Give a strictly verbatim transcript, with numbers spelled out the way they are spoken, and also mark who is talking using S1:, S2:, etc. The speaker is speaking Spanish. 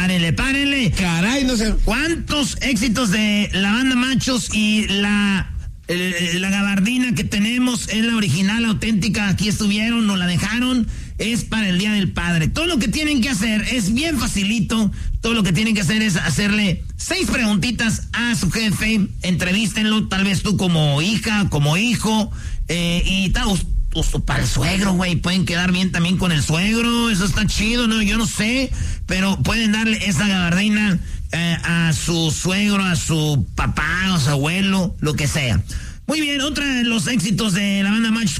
S1: párenle, párenle.
S2: Caray, no sé.
S1: ¿Cuántos éxitos de la banda Machos y la... la gabardina que tenemos es la original, auténtica? Aquí estuvieron, nos la dejaron, es para el Día del Padre. Todo lo que tienen que hacer es bien facilito. Todo lo que tienen que hacer es hacerle seis preguntitas a su jefe, entrevístenlo, tal vez tú como hija, como hijo, eh, y tal, para el suegro, güey, pueden quedar bien también con el suegro, eso está chido, ¿no? Yo no sé, pero pueden darle esa gabardina eh, a su suegro, a su papá, a su abuelo, lo que sea. Muy bien, otra de los éxitos de la banda Machos